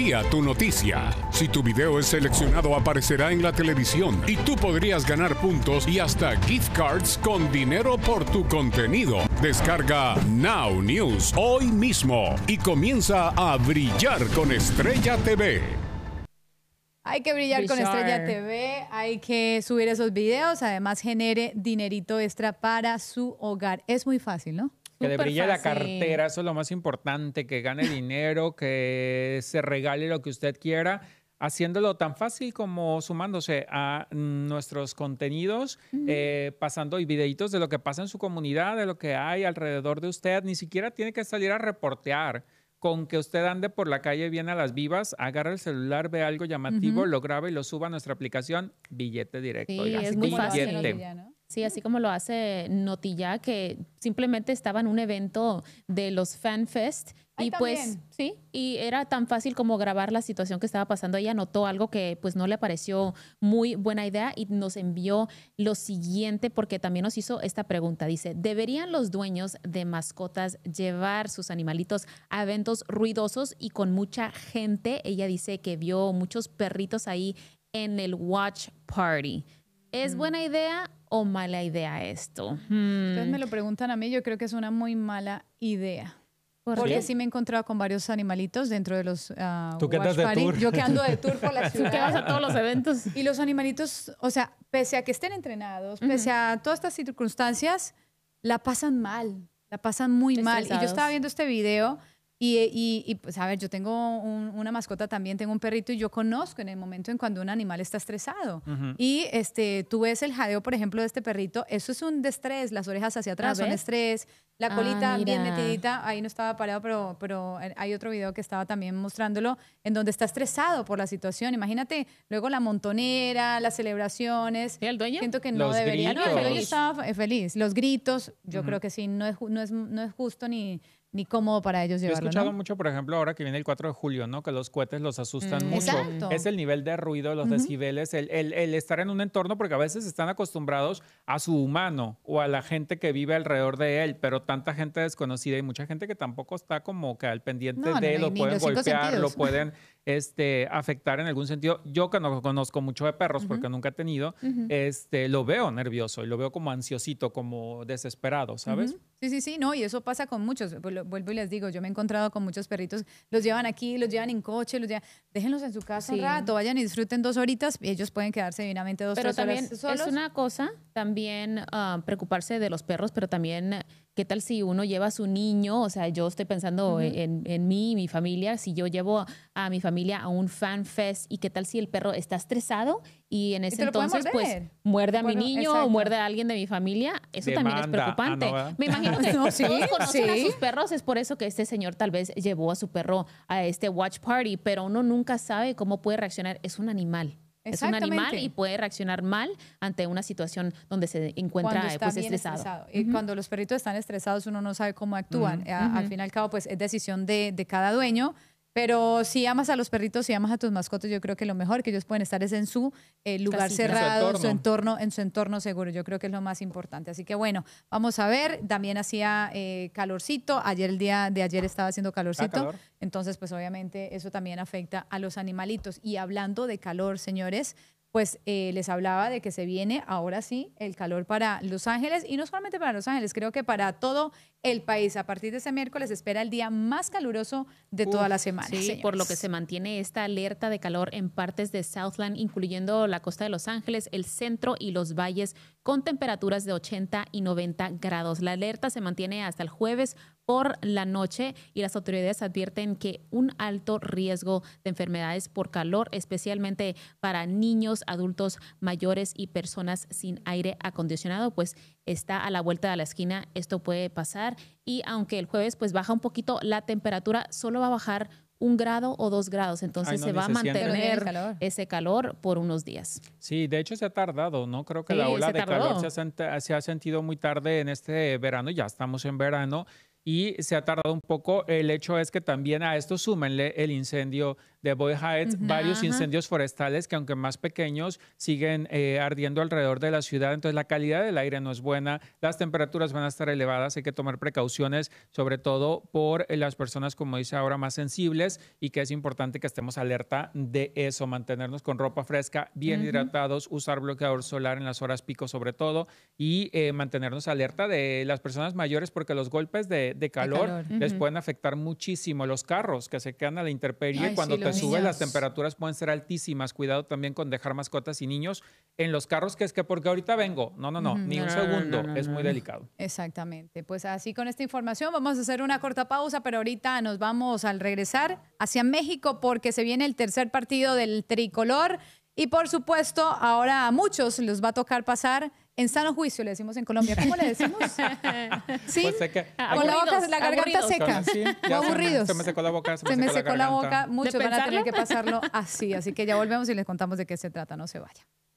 Envía tu noticia. Si tu video es seleccionado, aparecerá en la televisión y tú podrías ganar puntos y hasta gift cards con dinero por tu contenido. Descarga Now News hoy mismo y comienza a brillar con Estrella TV. Hay que brillar con Estrella TV, hay que subir esos videos, además genere dinerito extra para su hogar. Es muy fácil, ¿no? Que le brille la fácil. cartera, eso es lo más importante, que gane dinero, que se regale lo que usted quiera, haciéndolo tan fácil como sumándose a nuestros contenidos, pasando y videitos de lo que pasa en su comunidad, de lo que hay alrededor de usted. Ni siquiera tiene que salir a reportear. Con que usted ande por la calle bien a las vivas, agarra el celular, ve algo llamativo, lo graba y lo suba a nuestra aplicación, billete directo. Sí, Oiga, es muy fácil. billete. Sí, así como lo hace Notilla, que simplemente estaba en un evento de los FanFest y pues sí, y era tan fácil como grabar la situación que estaba pasando. Ella notó algo que pues no le pareció muy buena idea y nos envió lo siguiente porque también nos hizo esta pregunta. Dice, ¿deberían los dueños de mascotas llevar sus animalitos a eventos ruidosos y con mucha gente? Ella dice que vio muchos perritos ahí en el watch party. ¿Es buena idea o mala idea esto? Ustedes me lo preguntan a mí, yo creo que es una muy mala idea. Porque sí me he encontrado con varios animalitos dentro de los ¿Tú qué andas de tour? Yo que ando de tour por la ciudad. Tú que vas a todos los eventos. Y los animalitos, o sea, pese a que estén entrenados, pese a todas estas circunstancias, la pasan mal, la pasan muy mal. Y yo estaba viendo este video y pues, a ver, yo tengo una mascota también, tengo un perrito y yo conozco en el momento en cuando un animal está estresado. Y tú ves el jadeo, por ejemplo, de este perrito, eso es un de estrés, las orejas hacia atrás son estrés, la colita bien metidita, ahí no estaba parado, pero hay otro video que estaba también mostrándolo, en donde está estresado por la situación. Imagínate, luego la montonera, las celebraciones. ¿Y el dueño? Siento que no debería. No, el dueño estaba feliz. Los gritos, yo creo que sí, no es justo ni cómodo para ellos llevarlo. Yo he escuchado ¿no? mucho, por ejemplo, ahora que viene el 4 de julio, ¿no? Que los cohetes los asustan mucho. Exacto. Es el nivel de ruido, los decibeles, el estar en un entorno, porque a veces están acostumbrados a su humano o a la gente que vive alrededor de él, pero tanta gente desconocida y mucha gente que tampoco está como que al pendiente de él, lo pueden golpear, lo pueden afectar en algún sentido. Yo que no conozco mucho de perros, porque nunca he tenido, lo veo nervioso y lo veo como ansiosito, como desesperado, ¿sabes? Sí, no, y eso pasa con muchos. Vuelvo y les digo, yo me he encontrado con muchos perritos, los llevan aquí, los llevan en coche, déjenlos en su casa un rato, vayan y disfruten 2 horitas y ellos pueden quedarse divinamente 2-3 horas solos. Pero también es una cosa, también preocuparse de los perros, pero también qué tal si uno lleva a su niño, o sea, yo estoy pensando en mí y mi familia, si yo llevo a mi familia a un fan fest y qué tal si el perro está estresado y en ese entonces pues muerde a mi niño o muerde a alguien de mi familia, eso también es preocupante. Me imagino que todos conocen a sus perros, es por eso que este señor tal vez llevó a su perro a este watch party, pero uno nunca sabe cómo puede reaccionar, es un animal. Es un animal y puede reaccionar mal ante una situación donde se encuentra pues, estresado. Y cuando los perritos están estresados, uno no sabe cómo actúan. Al fin y al cabo, pues es decisión de cada dueño. Pero si amas a los perritos, si amas a tus mascotas, yo creo que lo mejor que ellos pueden estar es en su lugar cerrado, en su entorno seguro. Yo creo que es lo más importante. Así que bueno, vamos a ver. También hacía calorcito. El día de ayer estaba haciendo calorcito. Entonces, pues obviamente eso también afecta a los animalitos. Y hablando de calor, señores, pues les hablaba de que se viene ahora sí el calor para Los Ángeles y no solamente para Los Ángeles, creo que para todo el país. A partir de ese miércoles se espera el día más caluroso de toda la semana. Sí, señores. Por lo que se mantiene esta alerta de calor en partes de Southland, incluyendo la costa de Los Ángeles, el centro y los valles, con temperaturas de 80 y 90 grados. La alerta se mantiene hasta el jueves por la noche y las autoridades advierten que un alto riesgo de enfermedades por calor, especialmente para niños, adultos mayores y personas sin aire acondicionado, pues está a la vuelta de la esquina. Esto puede pasar y aunque el jueves pues baja un poquito la temperatura, solo va a bajar 1 grado o 2 grados, entonces se va a mantener ese calor por unos días. Sí, de hecho se ha tardado, ¿no? Creo que la ola de calor se ha sentido muy tarde en este verano, ya estamos en verano. y se ha tardado un poco. El hecho es que también a esto súmenle el incendio de Boyle Heights, varios incendios forestales que aunque más pequeños siguen ardiendo alrededor de la ciudad, entonces la calidad del aire no es buena, las temperaturas van a estar elevadas, hay que tomar precauciones, sobre todo por las personas, como dice ahora, más sensibles, y que es importante que estemos alerta de eso, mantenernos con ropa fresca, bien hidratados, usar bloqueador solar en las horas pico sobre todo, y mantenernos alerta de las personas mayores porque los golpes de calor les pueden afectar muchísimo. Los carros que se quedan a la intemperie, cuando te suben las temperaturas pueden ser altísimas. Cuidado también con dejar mascotas y niños en los carros, que es que porque ahorita vengo. No, ni un segundo. Es muy delicado. Exactamente. Pues así con esta información vamos a hacer una corta pausa, pero ahorita nos vamos al regresar hacia México porque se viene el tercer partido del tricolor y por supuesto ahora a muchos les va a tocar pasar en sano juicio, le decimos en Colombia. ¿Cómo le decimos? Sí, pues con la garganta seca. Sí, o aburridos. Se me secó la boca, se me secó la boca. Muchos van a tener pensarlo? que pasarlo así. Así que ya volvemos y les contamos de qué se trata. No se vaya.